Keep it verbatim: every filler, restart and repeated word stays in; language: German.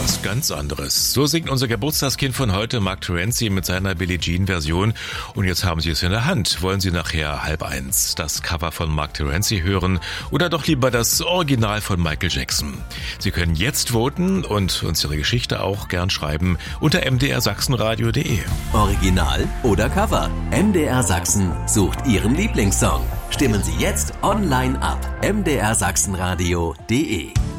was ganz anderes. So singt unser Geburtstagskind von heute, Mark Terenzi, mit seiner Billie Jean-Version. Und jetzt haben Sie es in der Hand. Wollen Sie nachher halb eins das Cover von Mark Terenzi hören oder doch lieber das Original von Michael Jackson? Sie können jetzt voten und uns Ihre Geschichte auch gern schreiben unter m d r sachsenradio punkt d e. Original oder Cover? M D R Sachsen sucht Ihren Lieblingssong. Stimmen Sie jetzt online ab. m d r sachsenradio punkt d e.